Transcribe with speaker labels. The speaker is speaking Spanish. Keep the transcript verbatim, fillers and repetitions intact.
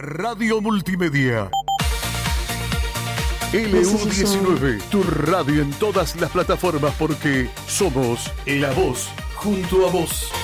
Speaker 1: Radio Multimedia. L U diecinueve, tu radio en todas las plataformas porque somos la voz junto a vos.